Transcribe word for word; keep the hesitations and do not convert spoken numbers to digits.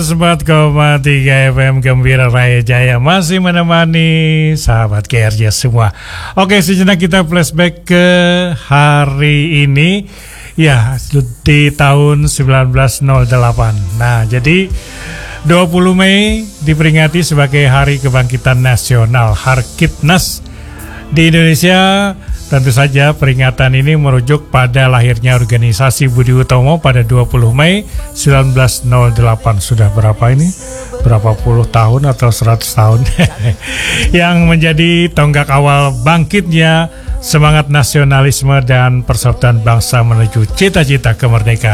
Sempat koma tiga F M Gembira Raya Jaya masih menemani sahabat K R J semua. Oke, sejenak kita flashback ke hari ini. Ya, di tahun seribu sembilan ratus delapan. Nah, jadi dua puluh Mei diperingati sebagai Hari Kebangkitan Nasional, Harkitnas di Indonesia. Tentu saja peringatan ini merujuk pada lahirnya organisasi Budi Utomo pada dua puluh Mei seribu sembilan ratus delapan. Sudah berapa ini? Berapa puluh tahun atau seratus tahun yang menjadi tonggak awal bangkitnya semangat nasionalisme dan persatuan bangsa menuju cita-cita kemerdekaan.